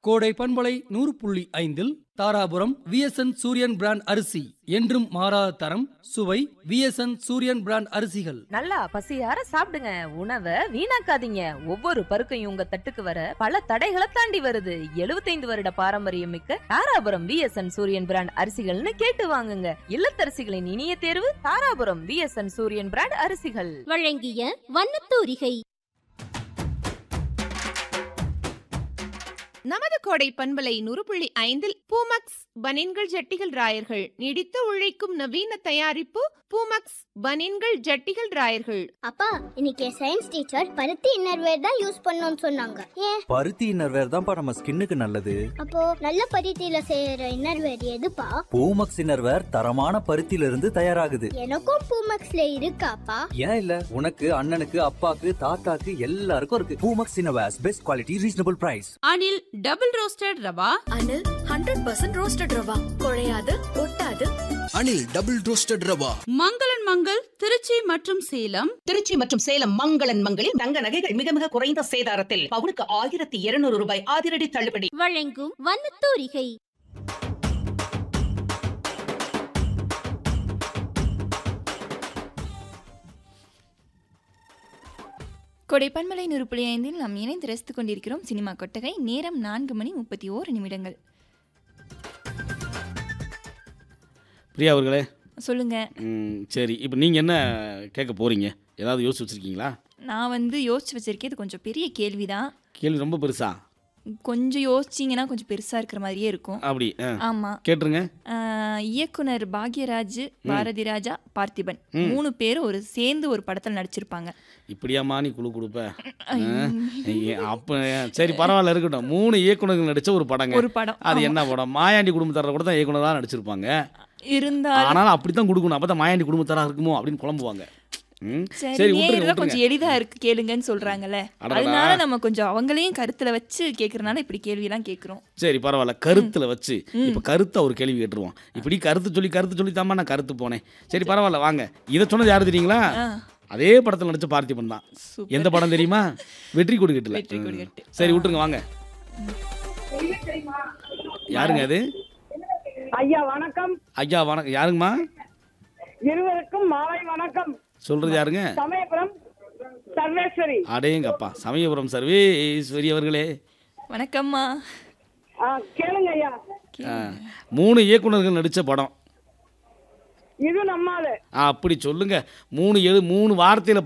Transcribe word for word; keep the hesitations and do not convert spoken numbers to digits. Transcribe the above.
கோடை பண்பலை நூறு புள்ளி ஐந்தில் தாராபுரம் விஎஸ்என் சூரியன் பிராண்ட் அரிசி என்றும் மாறாத தரம் சுவை. விஎஸ்என் சூரியன் பிராண்ட் அரிசிகள். நல்லா பசியார சாப்பிடுங்க, உணவை வீணாக்காதீங்க. ஒவ்வொரு பருக்கையும் உங்க தட்டுக்கு வர பல தடைகளை தாண்டி வருது. எழுபத்தைந்து வருட பாரம்பரியம் மிக்க தாராபுரம் விஎஸ்என் சூரியன் பிராண்ட் அரிசிகள்னு கேட்டு வாங்குங்க. இல்லத்தரசிகளின் இனிய தேர்வு தாராபுரம் விஎஸ்என் சூரியன் பிராண்ட் அரிசிகள். வழங்கிய வண்ணத்தூரிகை. நமது கோடை பண்பலை நூறு புள்ளி ஐந்தில் பூமக்ஸ் பனின்கள் ஜட்டிகள் ராயர்கள் நீடித்து உழைக்கும் நவீன தயாரிப்பு பூமக்ஸ் பனின்கள் ஜட்டிகள் ராயர்கள். அப்பா, இன்னைக்கு சயின்ஸ் டீச்சர் பருத்தி இன்னர்வேர் தான் யூஸ் பண்ணணும்னு சொன்னாங்க. ஏன்? பருத்தி இன்னர்வேர் தான்ப்பா நம்ம ஸ்கின்னுக்கு நல்லது. அப்போ நல்ல பருத்தியில செய்யற இன்னர்வேர் எதுப்பா? பூமக்ஸ் இன்னர்வேர் தரமான பருத்தியில இருந்து தயாராகுது. எனக்கும் பூமக்ஸ்ல இருக்காப்பா? ஏன் இல்ல, உனக்கு அண்ணனுக்கு அப்பாக்கு தாத்தாக்கு எல்லாருக்கும் இருக்கு. Poomex innerwears best quality reasonable price. Anil double roasted rava. Anil hundred percent roasted rava, குழையாது ஒட்டாது. Anil double roasted rava. மங்களன் மங்கள் திருச்சி மற்றும் சேலம். திருச்சி மற்றும் சேலம் மங்களன் மங்களில் தங்க நகைகள் மிக மிக குறைந்த சேதாரத்தில் பவுனுக்கு ஆயிரத்தி இருநூறு ரூபாய் அதிரடி தள்ளுபடி. வழங்கும் வண்ணத்தூரிகை. கொடைப்பன்மலை நூறு புள்ளி ஐந்தில் நாம் இணைந்து ரசித்துக் கொண்டிருக்கிறோம் சினிமா கொட்டகை. நேரம் நான்கு மணி முப்பத்தி ஓரு நிமிடங்கள். பிரியா அவர்களே சொல்லுங்க. சரி, இப்போ நீங்கள் என்ன கேட்க போகிறீங்க? ஏதாவது யோசிச்சு வச்சுருக்கீங்களா? நான் வந்து யோசிச்சு வச்சிருக்கேன். இது கொஞ்சம் பெரிய கேள்வி தான். கேள்வி ரொம்ப பெருசா? கொஞ்சம் யோசிச்சிங்கன்னா கொஞ்சம் பெருசாக இருக்கிற மாதிரியே இருக்கும். அப்படி? ஆமாம், கேட்டுருங்க. இயக்குனர் பாக்யராஜ், பாரதி ராஜா, பார்த்திபன் மூணு பேரும் ஒரு சேர்ந்து ஒரு படத்தில் நடிச்சிருப்பாங்க. இப்படியாம்மா நீ குழு கொடுப்ப? அப்போ சரி, பரவாயில்ல, இருக்கட்டும். மூணு இயக்குனர்கள் நடித்த ஒரு படங்க. ஒரு படம். அது என்ன படம்? மாயாண்டி குடும்பத்தார கூட தான் இயக்குனராக நடிச்சிருப்பாங்க. இருந்தாலும் ஆனாலும் அப்படி தான் கொடுக்கணும். அப்போ தான் மாயாண்டி குடும்பத்தாராக இருக்குமோ அப்படின்னு குழம்புவாங்க. சரி, கொஞ்சம் எளிதா இருக்கு கேளுங்கன்னு சொல்றாங்கல்ல, அதனால நம்ம கொஞ்சம் அவங்களையும் கருத்துல வச்சு கேக்குறதுனால இப்படி கேள்வி எல்லாம் கேக்குறோம். சரி, பரவாயில்ல, கருத்துல வச்சு. இப்ப கருத்தை ஒரு கேள்வி கேட்டுருவோம். இப்படி கருத்து சொல்லி கருத்து சொல்லி தாமா நான் கருத்து போனேன். சரி, பரவாயில்ல, வாங்க. இதை சொன்னது யாரு தெரியுங்களா? அதே படத்துல நடிச்ச பார்த்திபன் தான். எந்த படம் தெரியுமா? வெற்றி கொடி கட்டுல. சரி, விட்டுருங்க, வாங்க. யாருங்க அது? ஐயா வணக்கம். ஐயா வணக்கம். யாருங்கம்மா? இருவருக்கும் மாலை வணக்கம். சொல்றது யாருங்க? சமயபுரம் சர்வேஸ்வரி. அடேங்கப்பா, சமயபுரம் சர்வேஸ்வரி அவர்களே வணக்கம்மா. கேளுங்க ஐயா. மூணு இயக்குனர்கள் நடிச்ச படம் இது நம்மால. அப்படி சொல்லுங்க. மூணு எழு மூணு வார்த்தையில